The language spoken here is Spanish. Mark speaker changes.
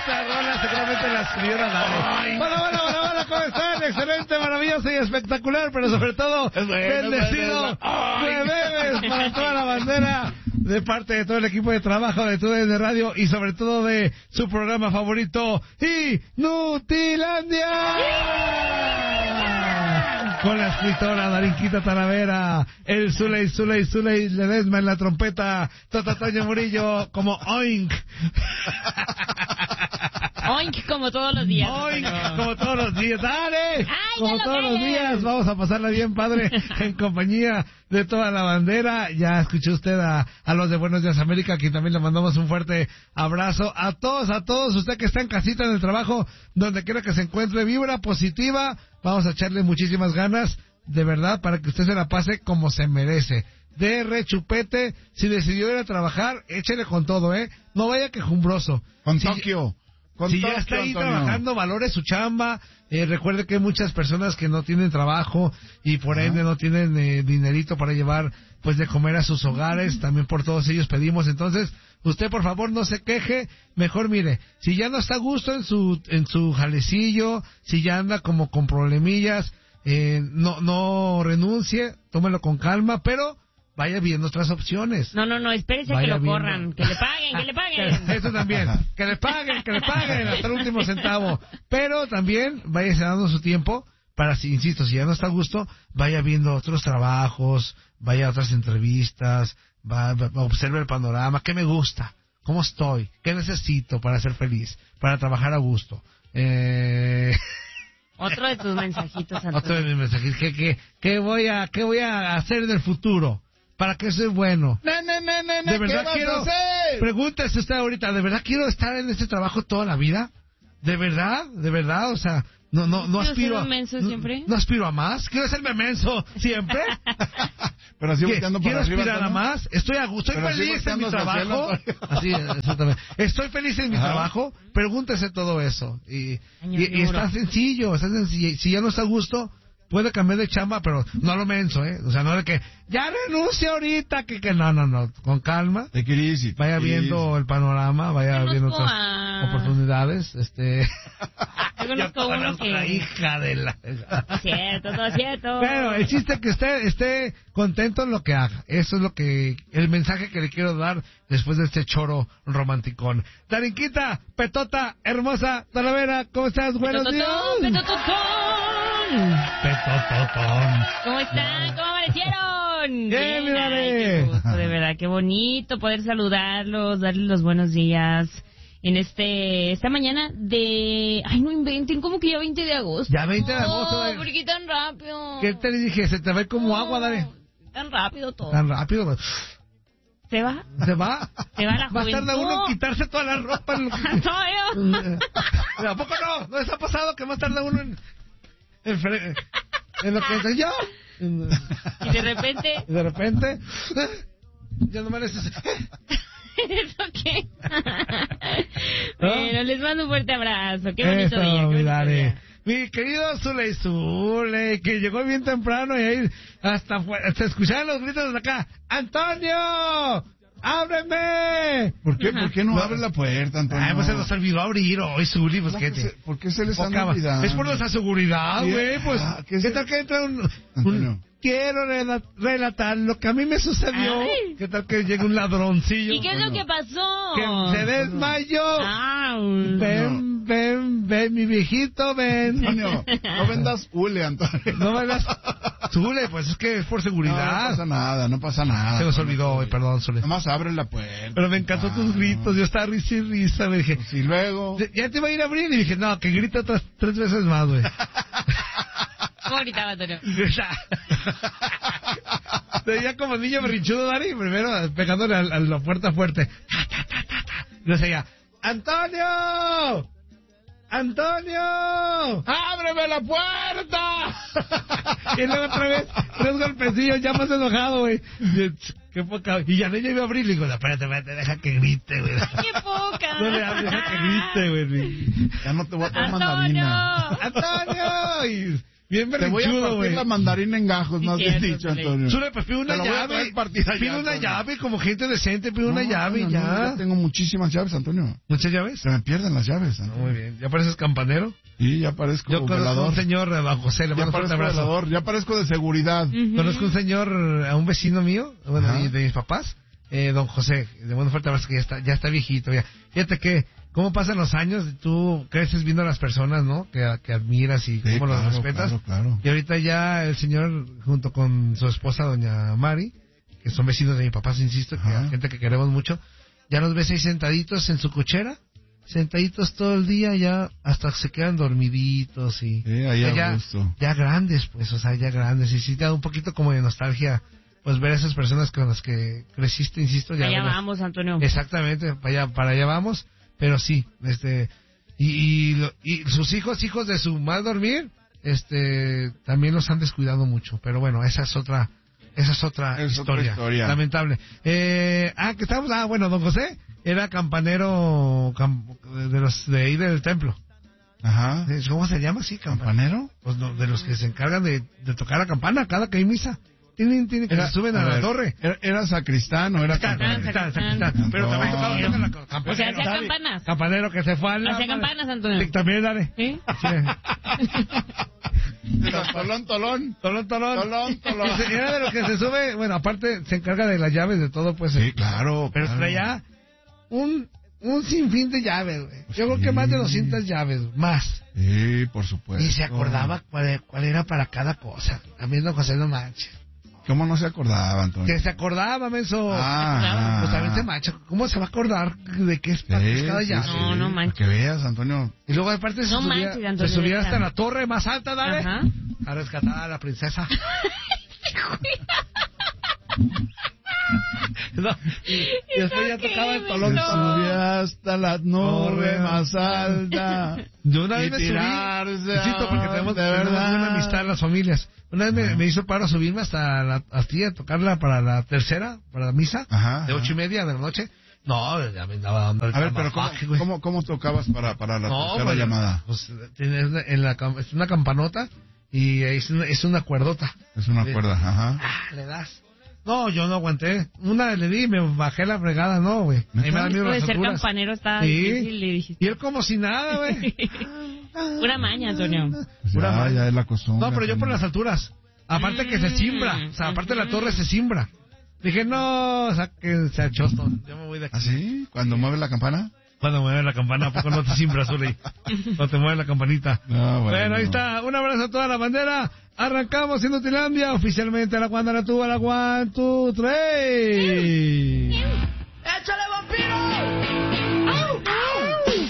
Speaker 1: Esta rola seguramente la escribió Nadal. Hola, ¿cómo están? Excelente, maravilloso y espectacular, pero sobre todo bendecido jueves para toda la bandera, de parte de todo el equipo de trabajo de TUDN Radio y sobre todo de su programa favorito, Inutilandia. Con la escritora Darinquita Talavera, el Zuley Ledesma en la trompeta, Toño Murillo como Oink.
Speaker 2: Oink como todos los días.
Speaker 1: Oink como todos los días. ¡Dale! Como todos los días. Vamos a pasarla bien, padre, en compañía de toda la bandera. Ya escuchó usted a los de Buenos Días América, que también le mandamos un fuerte abrazo. A todos, usted que está en casita, en el trabajo, donde quiera que se encuentre, vibra positiva. Vamos a echarle muchísimas ganas, de verdad, para que usted se la pase como se merece. De rechupete, si decidió ir a trabajar, échele con todo, no vaya quejumbroso.
Speaker 3: Con Tokio.
Speaker 1: Si ya está ahí trabajando, valore su chamba. Recuerde que hay muchas personas que no tienen trabajo y por ende no tienen dinerito para llevar pues de comer a sus hogares. También por todos ellos pedimos. Entonces, usted por favor no se queje. Mejor mire, si ya no está a gusto en su jalecillo, si ya anda como con problemillas, no renuncie, tómelo con calma, pero vaya viendo otras opciones.
Speaker 2: No, espérese que lo corran, que le paguen.
Speaker 1: Eso también, que le paguen hasta el último centavo. Pero también vaya dando su tiempo para, insisto, si ya no está a gusto, vaya viendo otros trabajos, vaya a otras entrevistas, observe el panorama, qué me gusta, cómo estoy, qué necesito para ser feliz, para trabajar a gusto.
Speaker 2: Otro de tus mensajitos, Antonio.
Speaker 1: Otro de mis mensajitos. ¿Qué voy a hacer en el futuro? ¿Para qué soy bueno? ¿De verdad quiero? Pregúntese usted ahorita, ¿de verdad quiero estar en este trabajo toda la vida? ¿De verdad? O sea, no aspiro a... ¿No aspiro a más? ¿Quiero hacerme menso siempre?
Speaker 3: Pero así volteando para
Speaker 1: ¿Quiero
Speaker 3: arriba,
Speaker 1: aspirar a más? Estoy feliz en mi trabajo. Así, exactamente. Estoy feliz en mi trabajo. Pregúntese todo eso. Y está sencillo. Si ya no está a gusto, puede cambiar de chamba, pero no lo menso, O sea, no de que ya renuncie ahorita, que no. Con calma. Vaya viendo el panorama, vaya viendo otras oportunidades.
Speaker 2: Conozco
Speaker 1: la hija de la...
Speaker 2: Todo cierto.
Speaker 1: Pero el chiste es que esté contento en lo que haga. Eso es el mensaje que le quiero dar después de este choro romanticón. Darinquita, Petota, hermosa, Talavera, ¿cómo estás? Buenos días. Petotón.
Speaker 2: ¿Cómo están? ¿Cómo amanecieron?
Speaker 1: Bien, mírale.
Speaker 2: Qué gusto, de verdad, qué bonito poder saludarlos, darles los buenos días en esta mañana de... Ay, no inventen, ¿cómo que ya 20 de agosto?
Speaker 1: Ya 20 de agosto.
Speaker 2: ¿Por qué tan rápido?
Speaker 1: ¿Qué te dije? Se te ve como agua, dale.
Speaker 2: Tan rápido todo.
Speaker 1: Tan rápido.
Speaker 2: ¿Se va?
Speaker 1: ¿Se va?
Speaker 2: Se va la juventud.
Speaker 1: Va a tardar uno en quitarse toda la ropa.
Speaker 2: ¿Antonio?
Speaker 1: ¿A poco no? ¿No les ha pasado que más tarda uno en lo que soy yo?
Speaker 2: Y de repente...
Speaker 1: ya no mereces...
Speaker 2: ¿Eso qué? Bueno, les mando un fuerte abrazo. Qué bonito día.
Speaker 1: Mi querido Zuley, que llegó bien temprano y ahí hasta se escuchaban los gritos de acá. ¡Antonio! ¡Ábreme!
Speaker 3: ¿Por qué no abre la puerta, Antonio?
Speaker 1: Pues se nos olvidó abrir hoy, Zuli, pues
Speaker 3: ¿por qué se les anda olvidando?
Speaker 1: Es por nuestra seguridad, güey, pues. ¿Qué tal que entra un quiero relatar lo que a mí me sucedió?
Speaker 2: Ay.
Speaker 1: ¿Qué tal que llega un ladroncillo?
Speaker 2: ¿Y qué es lo que pasó?
Speaker 1: Que se desmayó. Ven, mi viejito, ven.
Speaker 3: Antonio, no vendas hule, Antonio.
Speaker 1: No vendas Zule, pues es que es por seguridad.
Speaker 3: No pasa nada.
Speaker 1: Se nos olvidó, perdón, Zule.
Speaker 3: Nomás abre la puerta.
Speaker 1: Pero me encantó tus gritos, yo estaba risa y risa, me dije.
Speaker 3: Y luego...
Speaker 1: Ya te iba a ir a abrir y dije, no, que grita otras 3 veces más, güey.
Speaker 2: ¿Cómo gritaba, Antonio?
Speaker 1: Veía como niño berrinchudo, Dari, primero pegándole a la puerta fuerte. Y yo seguía, ¡Antonio! ¡Ábreme la puerta! Y luego otra vez, 3 golpecillos, ya más enojado, güey. Qué poca. Y ya no iba a abrir, le digo, espérate, deja que grite, güey.
Speaker 2: ¡Qué poca!
Speaker 1: No le hables, deja que grite, güey.
Speaker 3: Ya no te voy a tomar mandarina.
Speaker 1: ¡Antonio! Y Bien
Speaker 3: Te voy a
Speaker 1: berrinchudo,
Speaker 3: partir
Speaker 1: güey.
Speaker 3: la mandarina en gajos, más bien
Speaker 2: Cierto,
Speaker 3: dicho,
Speaker 2: Zuli.
Speaker 3: Antonio.
Speaker 1: Zuli, pues pide una
Speaker 3: Te lo voy a
Speaker 1: llave.
Speaker 3: traer partida
Speaker 1: Pide
Speaker 3: ya,
Speaker 1: una
Speaker 3: Antonio.
Speaker 1: llave, como gente decente, pide una llave y
Speaker 3: No,
Speaker 1: ya.
Speaker 3: yo tengo muchísimas llaves, Antonio.
Speaker 1: ¿Muchas llaves?
Speaker 3: Se me pierden las llaves, Antonio.
Speaker 1: Muy bien. ¿Ya pareces campanero?
Speaker 3: Y ya parezco
Speaker 1: Yo conozco a
Speaker 3: velador.
Speaker 1: un señor, don José, le
Speaker 3: Ya
Speaker 1: mando un fuerte
Speaker 3: parezco
Speaker 1: abrazo.
Speaker 3: velador, ya parezco de seguridad.
Speaker 1: Conozco un señor, a un vecino mío, bueno,
Speaker 3: Ajá.
Speaker 1: de mis papás, don José, le mando un fuerte abrazo, que ya está viejito, ya. Fíjate que, cómo pasan los años, tú creces viendo a las personas, ¿no? Que admiras y
Speaker 3: Sí,
Speaker 1: cómo los
Speaker 3: claro,
Speaker 1: respetas.
Speaker 3: claro.
Speaker 1: Y ahorita ya el señor, junto con su esposa, doña Mari, que son vecinos de mi papá, insisto, que
Speaker 3: Ajá.
Speaker 1: gente que queremos mucho, ya los ves ahí sentaditos en su cochera, sentaditos todo el día, ya hasta se quedan dormiditos y
Speaker 3: Sí, ahí a
Speaker 1: ya,
Speaker 3: gusto.
Speaker 1: ya grandes, pues, o sea, ya grandes. Y sí te da un poquito como de nostalgia, pues, ver a esas personas con las que creciste, insisto. Ya
Speaker 2: Allá
Speaker 1: verlas.
Speaker 2: vamos, Antonio.
Speaker 1: Exactamente, para allá vamos, pero sí, y sus hijos de su mal dormir, también los han descuidado mucho, pero bueno, esa es otra historia, lamentable. Que estábamos, bueno, don José era campanero de los de ahí del templo.
Speaker 3: Ajá.
Speaker 1: ¿Cómo se llama? Sí,
Speaker 3: ¿Campanero?
Speaker 1: Pues no, de los que se encargan de tocar la campana cada que hay misa. Tienen que se suben a la torre.
Speaker 3: ¿Era sacristán o era campanero?
Speaker 1: Sacristán. Pero también tocaba la campana.
Speaker 2: O sea, hacía campanas.
Speaker 1: Campanero que se fue a la...
Speaker 2: Hacía campanas, Antonio.
Speaker 1: Sí, también, dale.
Speaker 2: ¿Sí?
Speaker 3: Tolón.
Speaker 1: Era de los que se sube, bueno, aparte se encarga de las llaves de todo, pues.
Speaker 3: Sí, claro.
Speaker 1: Pero
Speaker 3: claro.
Speaker 1: traía un sinfín de llaves, güey. Yo creo que más de 200 llaves, más.
Speaker 3: Sí, por supuesto.
Speaker 1: Y se acordaba cuál era para cada cosa. También don José no manches.
Speaker 3: ¿Cómo no se acordaba, Antonio?
Speaker 1: Que se acordaba, menso. Pues también se mancha. ¿Cómo se va a acordar de qué es para cada llave?
Speaker 2: No manches.
Speaker 3: Para que veas, Antonio.
Speaker 1: Y luego aparte
Speaker 2: No manches, Antonio,
Speaker 1: se subía
Speaker 2: neta.
Speaker 1: hasta la torre más alta, dale.
Speaker 2: Ajá.
Speaker 1: A rescatar a la princesa. No, y después ya tocaba el tolón.
Speaker 3: Se subía hasta la torre más alta.
Speaker 1: Yo una vez
Speaker 3: Y
Speaker 1: me subí,
Speaker 3: tirarse,
Speaker 1: insisto, porque tenemos
Speaker 3: de verdad.
Speaker 1: una amistad en las familias. Una vez me hizo paro subirme hasta la astilla, tocarla para la tercera, para la misa,
Speaker 3: Ajá,
Speaker 1: de 8:30 de la noche. No, ya me andaba dando el
Speaker 3: A ver, pero
Speaker 1: tamafaje, güey.
Speaker 3: ¿cómo tocabas para la tercera
Speaker 1: pues,
Speaker 3: llamada?
Speaker 1: Pues tienes es una campanota y es una cuerdota.
Speaker 3: Es una cuerda, ajá.
Speaker 1: Le das. No, yo no aguanté. Una le di y me bajé la fregada, no, güey. Ahí me da miedo
Speaker 2: Esto de
Speaker 1: las
Speaker 2: ser
Speaker 1: alturas.
Speaker 2: campanero está
Speaker 1: Sí.
Speaker 2: difícil, le dijiste.
Speaker 1: Y él como si nada, güey.
Speaker 2: Pura maña, Antonio.
Speaker 3: Pues ya es la costumbre.
Speaker 1: No, pero yo por las alturas. Aparte que se simbra. O sea, aparte la torre se simbra. Dije, no, sáquense a Choston. Yo me voy de aquí.
Speaker 3: ¿Ah, sí? ¿Cuando mueve la campana?
Speaker 1: Cuando mueve la campana, ¿a poco no te simbra, Zuli? No te mueve la campanita.
Speaker 3: No,
Speaker 1: Bueno, ahí está. Un abrazo a toda la bandera. Arrancamos siendo Tilandia. Oficialmente a la cuando la tuba, a la 1, 2, 3.
Speaker 4: ¡Échale, vampiro!